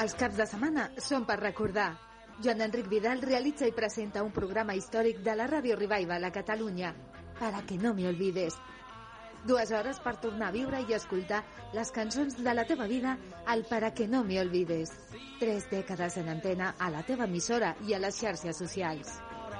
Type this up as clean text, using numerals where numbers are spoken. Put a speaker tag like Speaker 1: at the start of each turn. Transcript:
Speaker 1: Els caps de setmana són per recordar. Joan Enric Vidal realitza i presenta un programa històric de la Ràdio Revival a Catalunya, Para que no me olvides. 2 hores per tornar a viure i escoltar les cançons de la teva vida al Para que no me olvides. 3 dècades en antena a la teva emissora i a les xarxes socials.